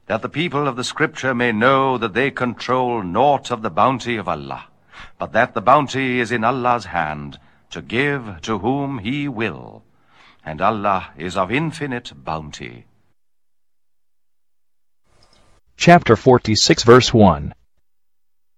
that the people of the Scripture may know that they control naught of the bounty of Allah, but that the bounty is in Allah's hand, to give to whom He will. And Allah is of infinite bounty. Chapter 46, verse 1.